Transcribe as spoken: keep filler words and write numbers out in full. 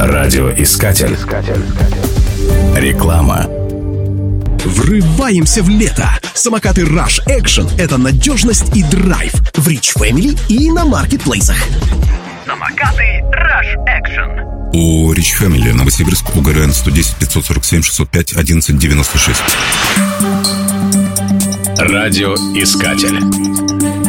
Радиоискатель. Реклама. Врываемся в лето. Самокаты Rush Action — это надежность и драйв в Rich Family и на маркетплейсах. Самокаты Rush Action. У Rich Family, Новосибирск, УГРН сто десять пятьсот сорок семь шестьсот пять одиннадцать девяносто шесть. Радиоискатель.